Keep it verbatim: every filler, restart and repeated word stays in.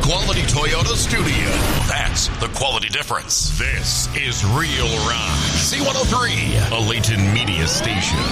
quality Toyota studio. That's the quality difference. This is Real Rock. C one oh three, a Layton media station.